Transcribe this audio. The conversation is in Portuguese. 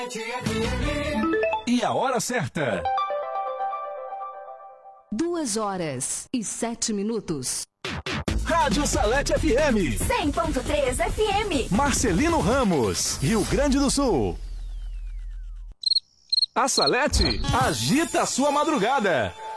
E a hora certa. 2h07. Rádio Salete FM 100.3 FM. Marcelino Ramos, Rio Grande do Sul. A Salete agita a sua madrugada.